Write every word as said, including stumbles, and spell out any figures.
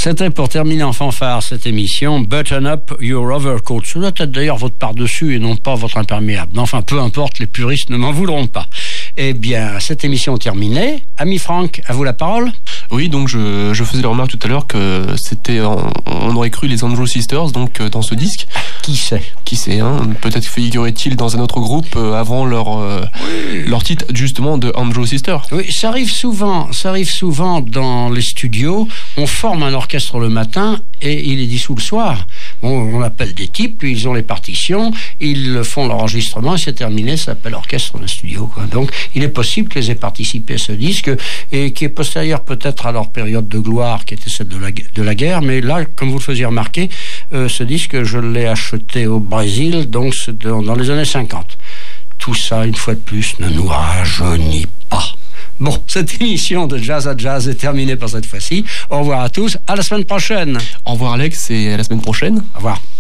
C'était pour terminer en fanfare cette émission, Button Up Your Overcoat. Ça doit être d'ailleurs votre par-dessus et non pas votre imperméable. Enfin, peu importe, les puristes ne m'en voudront pas. Eh bien, cette émission terminée. Ami Franck, à vous la parole. Oui, donc je, je faisais la remarque tout à l'heure que c'était, on, on aurait cru les Andrew Sisters, donc dans ce disque. Qui sait Qui sait, hein, peut-être figurait-il dans un autre groupe avant leur, euh, oui. leur titre justement de Andrew Sisters. Oui, ça arrive souvent, ça arrive souvent dans les studios. On forme un orchestre le matin et il est dissous le soir. Bon, on appelle des types, puis ils ont les partitions, ils font l'enregistrement et c'est terminé, ça s'appelle orchestre d'un studio, quoi. Donc, il est possible qu'ils aient participé à ce disque et qui est postérieur peut-être à leur période de gloire qui était celle de la, de la guerre, mais là, comme vous le faisiez remarquer, euh, ce disque, je l'ai acheté au Brésil, donc dans, dans les années cinquante. Tout ça, une fois de plus, ne nous rajeunit pas. Bon, cette émission de Jazz à Jazz est terminée pour cette fois-ci. Au revoir à tous, à la semaine prochaine. Au revoir Alex et à la semaine prochaine. Au revoir.